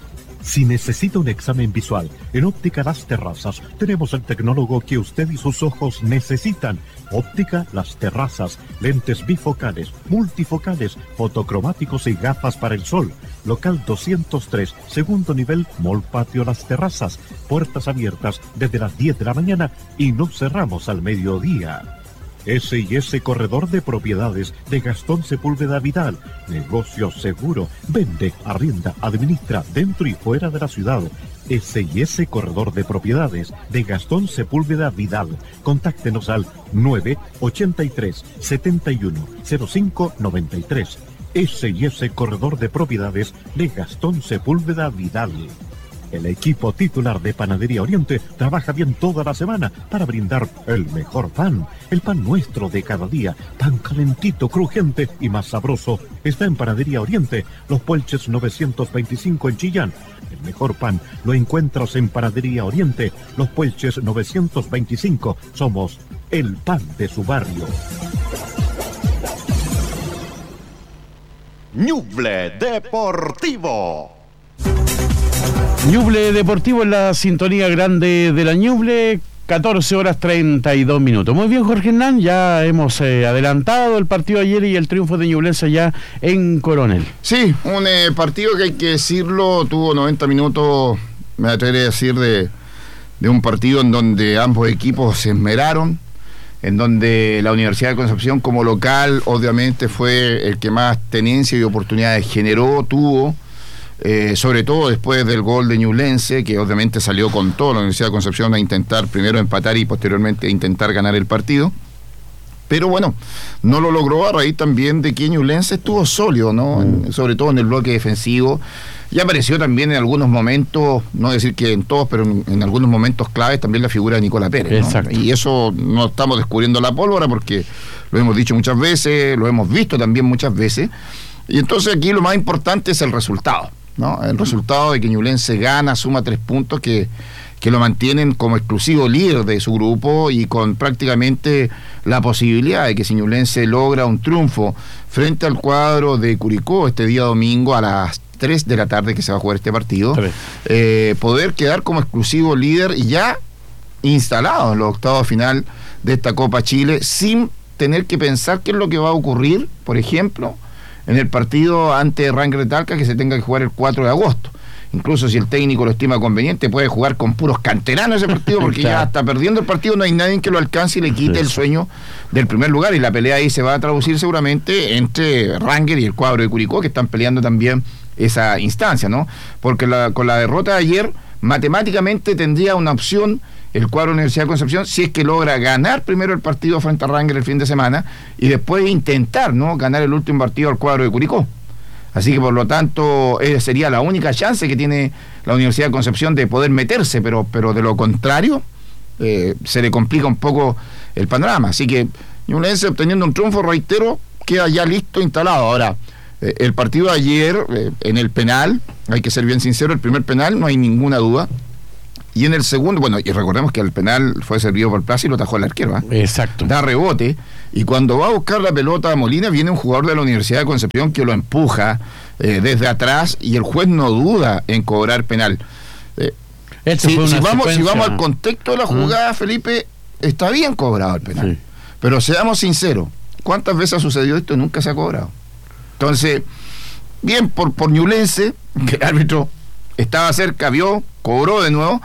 [SPEAKER 1] Si necesita un examen visual, en Óptica Las Terrazas tenemos el tecnólogo que usted y sus ojos necesitan. Óptica Las Terrazas, lentes bifocales, multifocales, fotocromáticos y gafas para el sol. Local doscientos tres, segundo nivel, Mall Patio Las Terrazas. Puertas abiertas desde las diez de la mañana y no cerramos al mediodía. S y S Corredor de Propiedades de Gastón Sepúlveda Vidal. Negocio seguro. Vende, arrienda, administra dentro y fuera de la ciudad. S y S Corredor de Propiedades de Gastón Sepúlveda Vidal. Contáctenos al nueve ochenta y tres, setenta y uno, cero cinco noventa y tres. S y S Corredor de Propiedades de Gastón Sepúlveda Vidal. El equipo titular de Panadería Oriente trabaja bien toda la semana para brindar el mejor pan. El pan nuestro de cada día, pan calentito, crujiente y más sabroso. Está en Panadería Oriente, Los Puelches novecientos veinticinco en Chillán. El mejor pan lo encuentras en Panadería Oriente, Los Puelches novecientos veinticinco. Somos el pan de su barrio.
[SPEAKER 4] Ñuble Deportivo.
[SPEAKER 3] Ñuble Deportivo en la sintonía grande de la Ñuble, catorce horas treinta y dos minutos. Muy bien, Jorge Hernán, ya hemos eh, adelantado el partido de ayer y el triunfo de Ñublense allá en Coronel.
[SPEAKER 5] Sí, un eh, partido que hay que decirlo, tuvo noventa minutos, me atreveré a decir, de, de un partido en donde ambos equipos se esmeraron, en donde la Universidad de Concepción como local obviamente fue el que más tenencia y oportunidades generó, tuvo. Eh, sobre todo después del gol de Ñublense, que obviamente salió con todo la Universidad de Concepción a intentar primero empatar y posteriormente intentar ganar el partido, pero bueno, no lo logró a raíz también de que Ñublense estuvo sólido, ¿no? Mm. En, sobre todo en el bloque defensivo, y apareció también en algunos momentos, no decir que en todos, pero en, en algunos momentos claves también la figura de Nicolás Pérez, ¿no?
[SPEAKER 3] Exacto.
[SPEAKER 5] Y eso no estamos descubriendo la pólvora porque lo hemos dicho muchas veces, lo hemos visto también muchas veces, y entonces aquí lo más importante es el resultado, ¿no? El resultado de que Ñublense gana, suma tres puntos que, que lo mantienen como exclusivo líder de su grupo y con prácticamente la posibilidad de que si Ñublense logra un triunfo frente al cuadro de Curicó este día domingo a las tres de la tarde que se va a jugar este partido, eh, poder quedar como exclusivo líder y ya instalado en los octavos final de esta Copa Chile sin tener que pensar qué es lo que va a ocurrir, por ejemplo, en el partido ante Ranger de Talca que se tenga que jugar el cuatro de agosto. Incluso si el técnico lo estima conveniente, puede jugar con puros canteranos ese partido, porque claro, ya hasta perdiendo el partido no hay nadie que lo alcance y le quite el sueño del primer lugar, y la pelea ahí se va a traducir seguramente entre Ranger y el cuadro de Curicó, que están peleando también esa instancia, ¿no? Porque la, con la derrota de ayer, matemáticamente tendría una opción el cuadro de Universidad de Concepción, si es que logra ganar primero el partido frente a Ranger el fin de semana y después intentar, ¿no?, ganar el último partido al cuadro de Curicó. Así que por lo tanto eh, sería la única chance que tiene la Universidad de Concepción de poder meterse, pero, pero de lo contrario eh, se le complica un poco el panorama. Así que Ñublense, obteniendo un triunfo, reitero, queda ya listo, instalado. Ahora, eh, el partido de ayer eh, en el penal, hay que ser bien sincero, el primer penal no hay ninguna duda. Y en el segundo, bueno, y recordemos que el penal fue servido por Plaza y lo tajó el arquero, ¿eh?
[SPEAKER 3] Exacto.
[SPEAKER 5] Da rebote, y cuando va a buscar la pelota a Molina, viene un jugador de la Universidad de Concepción que lo empuja eh, desde atrás, y el juez no duda en cobrar penal. Eh, si, si, vamos, si vamos al contexto de la jugada, ¿Mm? Felipe, está bien cobrado el penal. Sí. Pero seamos sinceros, ¿cuántas veces ha sucedido esto y nunca se ha cobrado? Entonces, bien por, por Ñublense, que el árbitro estaba cerca, vio, cobró de nuevo,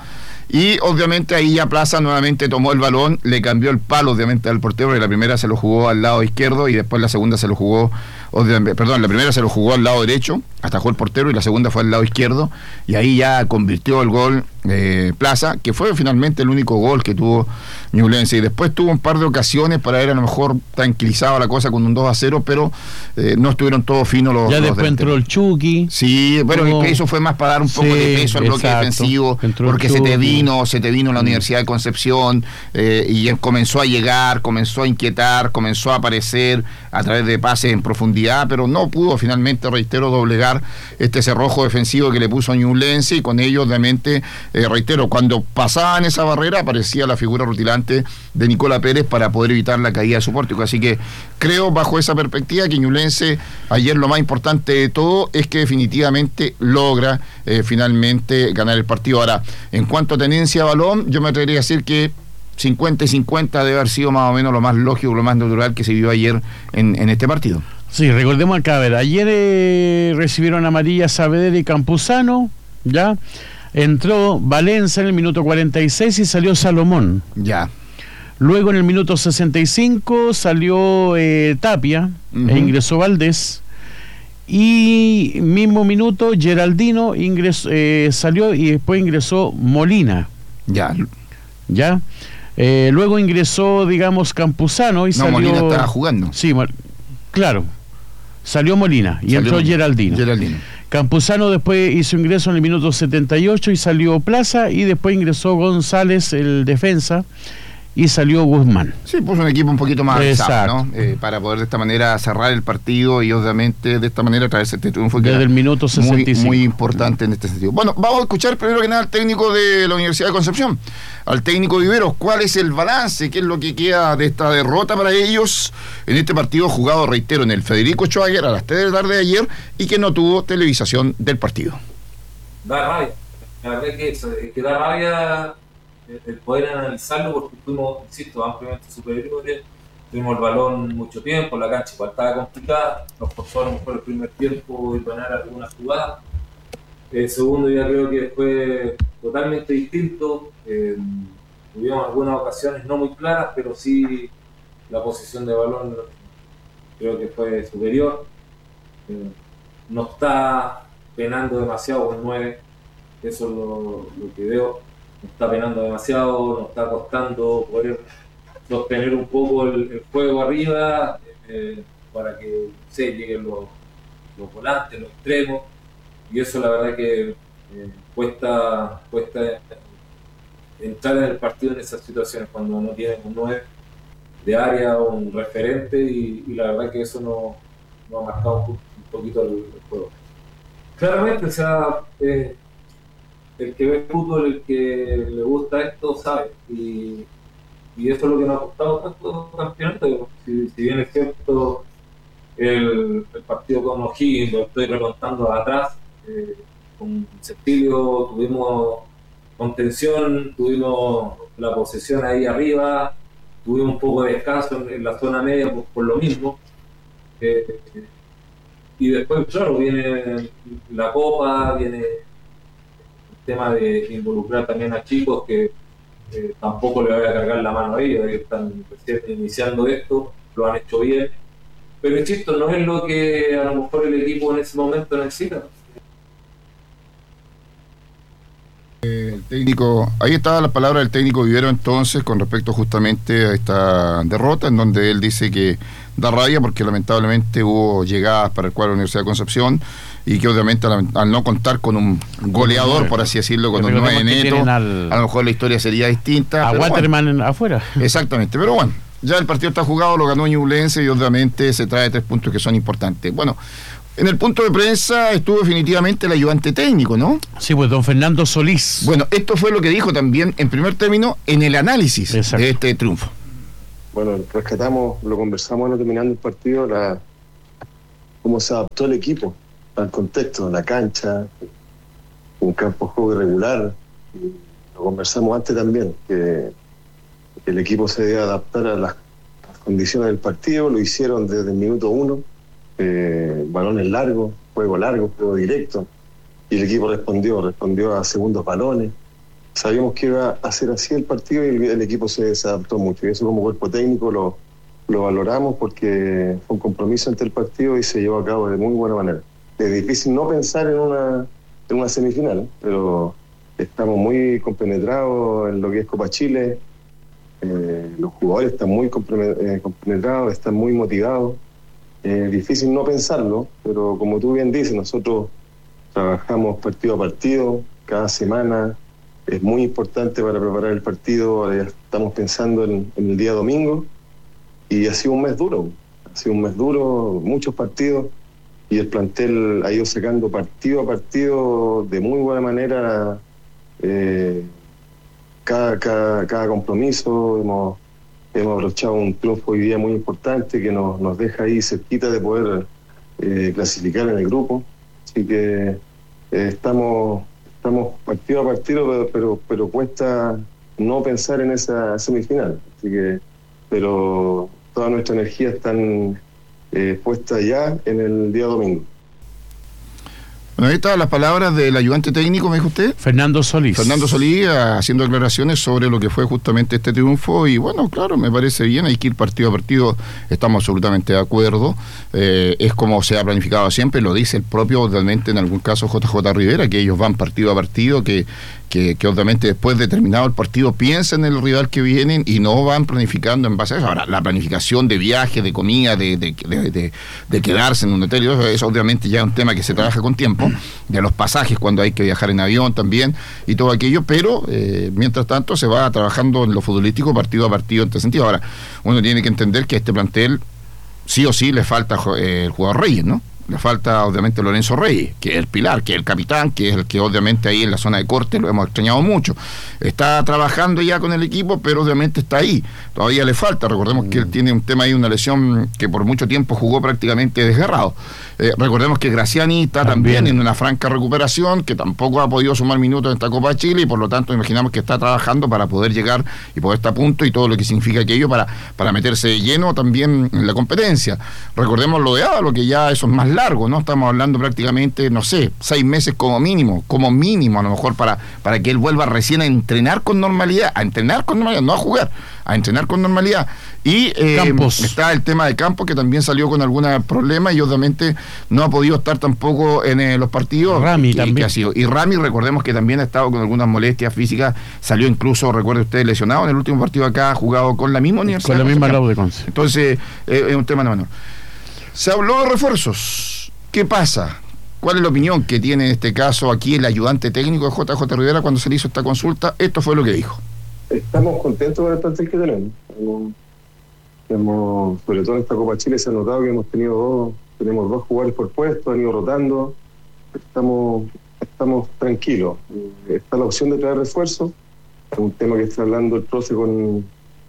[SPEAKER 5] y obviamente ahí ya Plaza nuevamente tomó el balón, le cambió el palo obviamente al portero, y la primera se lo jugó al lado izquierdo y después la segunda se lo jugó, perdón, la primera se lo jugó al lado derecho, atajó el portero, y la segunda fue al lado izquierdo, y ahí ya convirtió el gol eh, Plaza, que fue finalmente el único gol que tuvo Ñublense, y después tuvo un par de ocasiones para haber a lo mejor tranquilizado la cosa con un dos a cero, pero eh, no estuvieron todos finos los
[SPEAKER 3] ya
[SPEAKER 5] los
[SPEAKER 3] después delanteros. Entró el Chucky.
[SPEAKER 5] Sí, bueno, como... que eso fue más para dar un poco sí, de peso al bloque exacto. defensivo, entró porque se te vino, se te vino la mm. Universidad de Concepción, eh, y comenzó a llegar, comenzó a inquietar, comenzó a aparecer a través de pases en profundidad profundidad, pero no pudo finalmente, reitero, doblegar este cerrojo defensivo que le puso Ñublense, y con ello, obviamente, eh, reitero, cuando pasaban esa barrera aparecía la figura rutilante de Nicola Pérez para poder evitar la caída de su pórtico. Así que creo, bajo esa perspectiva, que Ñublense ayer lo más importante de todo es que definitivamente logra eh, finalmente ganar el partido. Ahora, en cuanto a tenencia de balón, yo me atrevería a decir que cincuenta y cincuenta debe haber sido más o menos lo más lógico, lo más natural que se vio ayer en, en este partido.
[SPEAKER 3] Sí, recordemos acá, a ver, ayer eh, recibieron a María Saavedra y Campuzano, ya, entró Valencia en el minuto cuarenta y seis y salió Salomón.
[SPEAKER 5] Ya.
[SPEAKER 3] Luego en el minuto sesenta y cinco salió eh, Tapia, uh-huh. e ingresó Valdés. Y mismo minuto Geraldino ingresó, eh, salió y después ingresó Molina.
[SPEAKER 5] Ya.
[SPEAKER 3] Ya. Eh, luego ingresó, digamos, Campuzano y
[SPEAKER 5] no,
[SPEAKER 3] salió...
[SPEAKER 5] Molina estaba jugando.
[SPEAKER 3] Sí, claro. Salió Molina y salió entró
[SPEAKER 5] Molina.
[SPEAKER 3] Geraldino.
[SPEAKER 5] Geraldino.
[SPEAKER 3] Campuzano después hizo ingreso en el minuto setenta y ocho y salió Plaza, y después ingresó González, el defensa, y salió Guzmán.
[SPEAKER 5] Sí, puso un equipo un poquito más avanzado, ¿no? Eh, para poder de esta manera cerrar el partido y obviamente de esta manera traerse este triunfo que
[SPEAKER 3] desde el minuto sesenta y cinco.
[SPEAKER 5] Muy, muy importante en este sentido. Bueno, vamos a escuchar primero que nada al técnico de la Universidad de Concepción, al técnico Viveros. ¿Cuál es el balance? ¿Qué es lo que queda de esta derrota para ellos en este partido jugado, reitero, en el Federico Ochoa a las tres de la tarde de ayer y que no tuvo televisación del partido?
[SPEAKER 6] Da rabia. La verdad es que eso, es que da rabia el poder analizarlo, porque fuimos, insisto, ampliamente superiores, tuvimos el balón mucho tiempo, la cancha igual estaba complicada, nos forzó a lo mejor el primer tiempo y ganar algunas jugadas. El segundo ya creo que fue totalmente distinto, eh, tuvimos algunas ocasiones no muy claras, pero sí la posición de balón creo que fue superior. Eh, no está penando demasiado con nueve, eso es lo, lo que veo. Nos está penando demasiado, nos está costando poder sostener un poco el, el juego arriba, eh, para que se lleguen los, los volantes, los extremos, y eso la verdad que eh, cuesta, cuesta entrar en el partido en esas situaciones cuando no tienen un nueve de área o un referente, y, y la verdad que eso no, no ha marcado un, un poquito el, el juego. Claramente, o sea, eh, el que ve fútbol, el que le gusta esto, sabe. Y, y eso es lo que nos ha costado tanto campeonato. Si, si bien es cierto, el, el partido con O'Higgins, lo estoy remontando atrás, eh, con Cecilio tuvimos contención, tuvimos la posesión ahí arriba, tuvimos un poco de descanso en, en la zona media por, por lo mismo. Eh, y después, claro, viene la Copa, viene tema de involucrar también a chicos que eh, tampoco le voy a cargar la mano a ellos, que están recién iniciando esto, lo han hecho bien, pero insisto, no es lo que a lo mejor el equipo en ese momento necesita.
[SPEAKER 5] El técnico, ahí estaba la palabra del técnico Vivero entonces con respecto justamente a esta derrota, en donde él dice que da rabia porque lamentablemente hubo llegadas para el cuadro de la Universidad de Concepción y que obviamente al, al no contar con un goleador, por así decirlo, con un nueve neto, al... a lo mejor la historia sería distinta.
[SPEAKER 3] A Waterman bueno, afuera.
[SPEAKER 5] Exactamente, pero bueno, ya el partido está jugado, lo ganó Ñublense y obviamente se trae tres puntos que son importantes. Bueno, en el punto de prensa estuvo definitivamente el ayudante técnico, ¿no?
[SPEAKER 3] Sí, pues don Fernando Solís.
[SPEAKER 5] Bueno, esto fue lo que dijo también en primer término en el análisis Exacto. de este triunfo.
[SPEAKER 7] Bueno, rescatamos, lo conversamos terminando el partido, la, cómo se adaptó el equipo al contexto, la cancha, un campo de juego irregular. Lo conversamos antes también, que, que el equipo se debe adaptar a las, las condiciones del partido, lo hicieron desde el minuto uno. Eh, balones largos, juego largo, juego directo, y el equipo respondió, respondió a segundos balones. Sabíamos que iba a ser así el partido y el, el equipo se, se adaptó mucho, y eso como cuerpo técnico lo, lo valoramos porque fue un compromiso ante el partido y se llevó a cabo de muy buena manera. Es difícil no pensar en una, en una semifinal, pero estamos muy compenetrados en lo que es Copa Chile, eh, los jugadores están muy compenetrados, están muy motivados. Es eh, difícil no pensarlo, pero como tú bien dices, nosotros trabajamos partido a partido, cada semana es muy importante para preparar el partido. Ahora ya estamos pensando en, en el día domingo y ha sido un mes duro, ha sido un mes duro, muchos partidos, y el plantel ha ido sacando partido a partido de muy buena manera eh, cada, cada, cada compromiso. Hemos, hemos abrochado un triunfo hoy día muy importante que nos, nos deja ahí cerquita de poder eh, clasificar en el grupo. Así que eh, estamos, estamos partido a partido, pero, pero, pero cuesta no pensar en esa semifinal. Así que, pero toda nuestra energía está eh, puesta ya en el día domingo.
[SPEAKER 5] Bueno, ahí estaban las palabras del ayudante técnico, me dijo usted.
[SPEAKER 3] Fernando Solís.
[SPEAKER 5] Fernando Solís haciendo declaraciones sobre lo que fue justamente este triunfo, y bueno, claro, me parece bien, hay que ir partido a partido, estamos absolutamente de acuerdo, eh, es como se ha planificado siempre, lo dice el propio, obviamente, en algún caso J J Rivera, que ellos van partido a partido, que Que, que obviamente después de terminado el partido piensan en el rival que vienen y no van planificando en base a eso. Ahora, la planificación de viaje, de comida, de, de, de, de, de quedarse en un hotel, eso, eso obviamente ya es un tema que se trabaja con tiempo, de los pasajes cuando hay que viajar en avión también y todo aquello, pero eh, mientras tanto se va trabajando en lo futbolístico partido a partido en este sentido. Ahora, uno tiene que entender que a este plantel sí o sí le falta eh, el jugador Reyes, ¿no? Le falta obviamente Lorenzo Reyes, que es el pilar, que es el capitán, que es el que obviamente ahí en la zona de corte lo hemos extrañado mucho. Está trabajando ya con el equipo, pero obviamente está ahí. Todavía le falta. Recordemos mm. que él tiene un tema ahí, una lesión que por mucho tiempo jugó prácticamente desgarrado. Eh, recordemos que Graciani está también. también en una franca recuperación, que tampoco ha podido sumar minutos en esta Copa de Chile, y por lo tanto imaginamos que está trabajando para poder llegar y poder estar a punto, y todo lo que significa aquello para, para meterse de lleno también en la competencia. Recordemos lo de Ávalo, que ya eso es más largo, ¿no? Estamos hablando prácticamente, no sé, seis meses como mínimo, como mínimo a lo mejor para, para que él vuelva recién a entrenar con normalidad, a entrenar con normalidad, no a jugar, a entrenar con normalidad. Y eh, está el tema de Campos, que también salió con algún problema y obviamente no ha podido estar tampoco en eh, los partidos.
[SPEAKER 3] Rami
[SPEAKER 5] que,
[SPEAKER 3] también.
[SPEAKER 5] Que ha sido. Y Rami, recordemos que también ha estado con algunas molestias físicas, salió incluso, recuerde usted, lesionado en el último partido acá, ha jugado con la misma universidad.
[SPEAKER 3] Con la misma Lau de Conce.
[SPEAKER 5] Entonces, eh, es un tema no menor. Se habló de refuerzos. ¿Qué pasa? ¿Cuál es la opinión que tiene en este caso aquí el ayudante técnico de J J Rivera cuando se le hizo esta consulta? Esto fue lo que dijo.
[SPEAKER 7] Estamos contentos con el plantel que tenemos. Hemos, hemos, sobre todo en esta Copa Chile se ha notado que hemos tenido dos, tenemos dos jugadores por puesto, han ido rotando. Estamos, estamos tranquilos. Está la opción de traer refuerzos, es un tema que está hablando el profe con,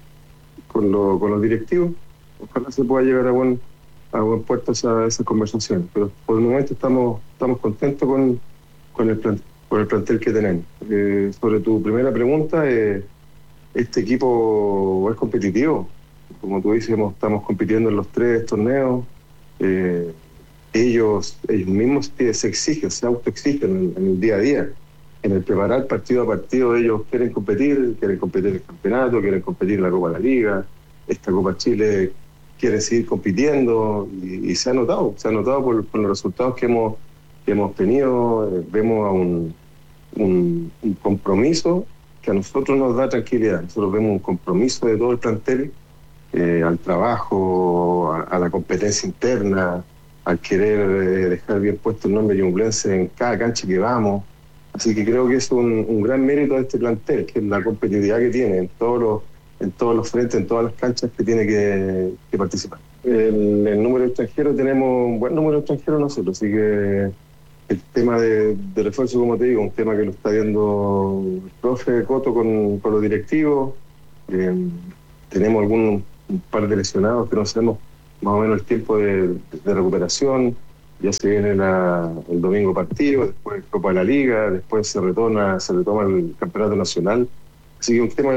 [SPEAKER 7] con, lo, con los directivos. Ojalá se pueda llegar a buen a buen puerto esa, esa conversación, pero por el momento estamos estamos contentos con, con, el, plan, con el plantel que tenemos. Eh, sobre tu primera pregunta, eh, este equipo es competitivo, como tú dices, estamos compitiendo en los tres torneos, eh, ellos ellos mismos se exigen, se autoexigen en, en el día a día, en el preparar partido a partido. Ellos quieren competir, quieren competir en el campeonato, quieren competir en la Copa de la Liga, esta Copa Chile quieren seguir compitiendo, y, y se ha notado, se ha notado por, por los resultados que hemos que hemos tenido. Eh, vemos a un, un, un compromiso que a nosotros nos da tranquilidad. Nosotros vemos un compromiso de todo el plantel eh, al trabajo, a, a la competencia interna, al querer eh, dejar bien puesto el nombre ñublense en cada cancha que vamos. Así que creo que es un, un gran mérito de este plantel, que es la competitividad que tiene en todos los en todos los frentes, en todas las canchas que tiene que, que participar. El, el número de extranjeros, tenemos un buen número de extranjeros nosotros, así que el tema de, de refuerzo, como te digo, un tema que lo está viendo el profe Coto con, con los directivos. Eh, tenemos algún un par de lesionados que no sabemos más o menos el tiempo de, de recuperación. Ya se viene la, el domingo partido, después Copa de la Liga, después se retorna, se retoma el campeonato nacional. Así que un tema